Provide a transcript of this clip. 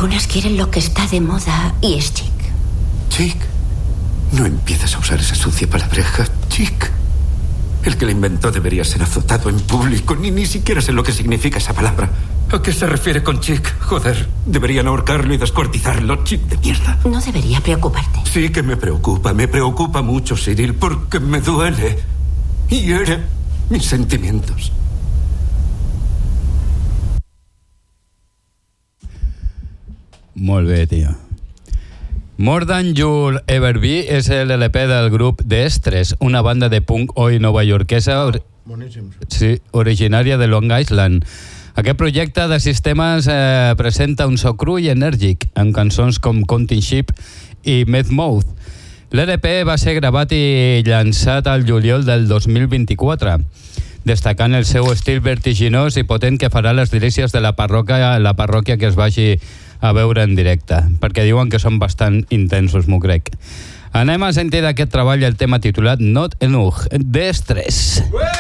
Algunas quieren lo que está de moda y es chic. Chic. No empieces a usar esa sucia palabreja, chic. El que la inventó debería ser azotado en público. Ni siquiera sé lo que significa esa palabra. ¿A qué se refiere con chic? Joder, deberían ahorcarlo y descuartizarlo, chic de mierda. No debería preocuparte. Sí que me preocupa mucho, Cyril, porque me duele. Hiere mis sentimientos. Molt bé, tio. More Than You'll Ever Be és l'LP del grup The Stress, una banda de punk oi novaiorquesa sí, originària de Long Island. Aquest projecte de sistemes presenta un so cru i enèrgic, amb cançons com Counting Sheep i Meth Mouth. L'LP va ser gravat i llançat al juliol del 2024, destacant el seu estil vertiginós i potent que farà les delícies de la parròquia que es vagi a veure en directe, perquè diuen que són bastant intensos, m'ho crec. Anem a sentir d'aquest treball el tema titulat Not Enough, The Stress.